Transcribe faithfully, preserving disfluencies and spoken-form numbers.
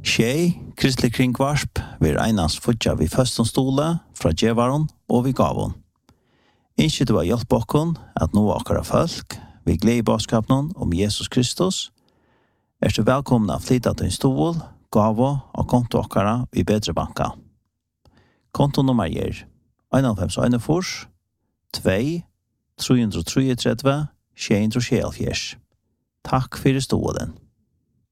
Tjej, kristelig kringvarsp, vi einast futja vi føstonstole fra djevaron og vi gavon. Innskje du har hjelp okkon at nå akkara folk, vi gleder i baskapen om Jesus Kristus, er du velkomna å flytta til en stol, gavo og konto akkara vi bedre banka. Kontonummer er en fem en fors, to, tre tre tre, sju tre sju. Takk for stolen.